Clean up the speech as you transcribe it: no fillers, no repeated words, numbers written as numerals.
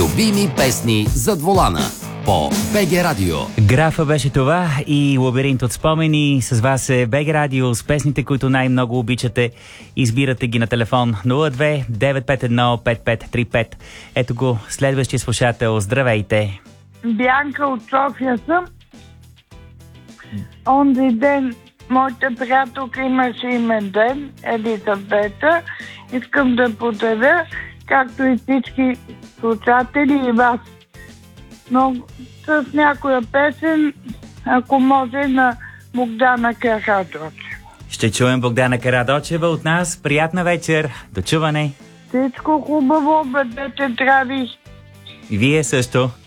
Любими песни зад волана по БГ Радио. Графа беше това и лабиринт от спомени. С вас е БГ Радио с песните, които най-много обичате. Избирате ги на телефон 02 951 5535. Ето го следващия слушател. Здравейте! Бянка от София съм. Онзи ден моята приятелка имаше имен ден, Елизавета. Искам да поздравя, както и всички слушатели и вас. Но с някоя песен, ако може, на Богдана Караджова. Ще чуем Богдана Караджова от нас. Приятна вечер. До чуване. Всичко хубаво, бъдете здрави. И вие също.